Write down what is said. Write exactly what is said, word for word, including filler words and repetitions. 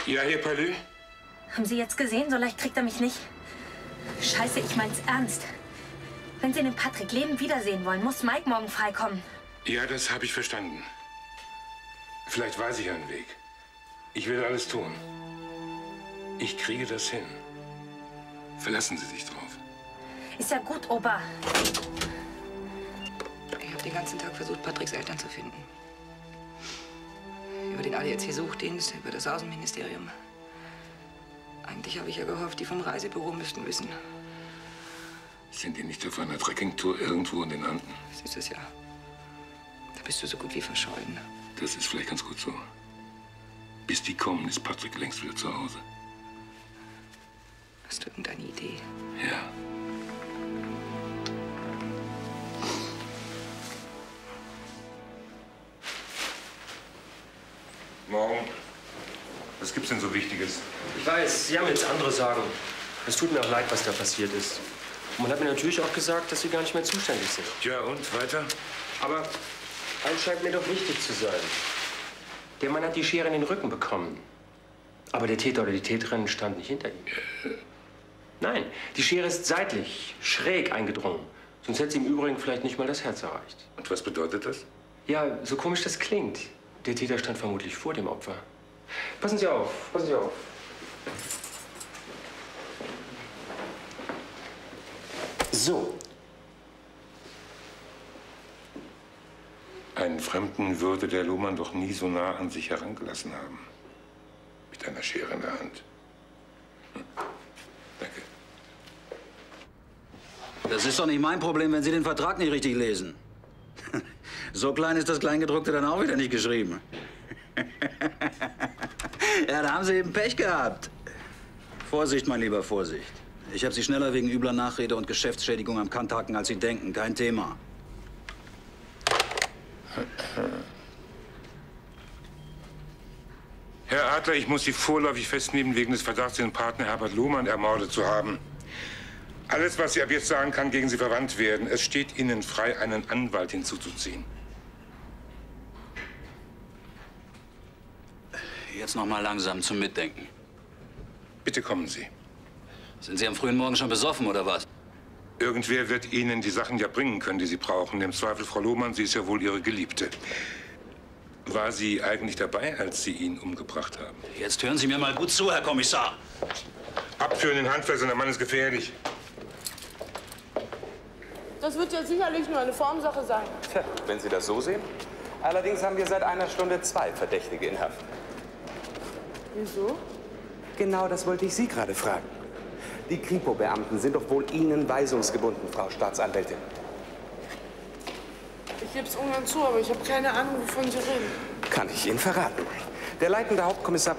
Ja, hier, Palü? Haben Sie jetzt gesehen? So leicht kriegt er mich nicht. Scheiße, ich mein's ernst. Wenn Sie den Patrick lebend wiedersehen wollen, muss Mike morgen freikommen. Ja, das habe ich verstanden. Vielleicht weiß ich einen Weg. Ich will alles tun. Ich kriege das hin. Verlassen Sie sich drauf. Ist ja gut, Opa. Ich habe den ganzen Tag versucht, Patricks Eltern zu finden. Über den A D A C-Suchdienst, über das Außenministerium. Eigentlich habe ich ja gehofft, die vom Reisebüro müssten wissen. Sind die nicht auf einer Trekkingtour irgendwo in den Anden? Das ist es ja. Da bist du so gut wie verschollen. Das ist vielleicht ganz gut so. Bis die kommen, ist Patrick längst wieder zu Hause. Hast du irgendeine Idee? Ja. Morgen. Was gibt's denn so Wichtiges? Ich weiß, Sie haben jetzt andere Sorgen. Es tut mir auch leid, was da passiert ist. Und man hat mir natürlich auch gesagt, dass Sie gar nicht mehr zuständig sind. Ja, und weiter? Aber eins scheint mir doch wichtig zu sein. Der Mann hat die Schere in den Rücken bekommen. Aber der Täter oder die Täterin stand nicht hinter ihm. Nein, die Schere ist seitlich, schräg eingedrungen. Sonst hätte sie im Übrigen vielleicht nicht mal das Herz erreicht. Und was bedeutet das? Ja, so komisch das klingt. Der Täter stand vermutlich vor dem Opfer. Passen Sie auf, passen Sie auf. So. Einen Fremden würde der Lohmann doch nie so nah an sich herangelassen haben. Mit einer Schere in der Hand. Hm. Danke. Das ist doch nicht mein Problem, wenn Sie den Vertrag nicht richtig lesen. So klein ist das Kleingedruckte dann auch wieder nicht geschrieben. Ja, da haben Sie eben Pech gehabt. Vorsicht, mein Lieber, Vorsicht. Ich habe Sie schneller wegen übler Nachrede und Geschäftsschädigung am Kanthaken, als Sie denken. Kein Thema. Herr Adler, ich muss Sie vorläufig festnehmen, wegen des Verdachts, den Partner Herbert Lohmann ermordet zu haben. Alles, was ich ab jetzt sagen kann, gegen Sie verwandt werden. Es steht Ihnen frei, einen Anwalt hinzuzuziehen. Jetzt noch mal langsam zum Mitdenken. Bitte kommen Sie. Sind Sie am frühen Morgen schon besoffen, oder was? Irgendwer wird Ihnen die Sachen ja bringen können, die Sie brauchen. Im Zweifel, Frau Lohmann, sie ist ja wohl Ihre Geliebte. War sie eigentlich dabei, als Sie ihn umgebracht haben? Jetzt hören Sie mir mal gut zu, Herr Kommissar. Abführen den Handfesseln, der Mann ist gefährlich. Das wird ja sicherlich nur eine Formsache sein. Tja, wenn Sie das so sehen. Allerdings haben wir seit einer Stunde zwei Verdächtige in Haft. Wieso? Genau das wollte ich Sie gerade fragen. Die Kripo-Beamten sind doch wohl Ihnen weisungsgebunden, Frau Staatsanwältin. Ich gebe es ungern zu, aber ich habe keine Ahnung, wovon Sie reden. Kann ich Ihnen verraten. Der leitende Hauptkommissar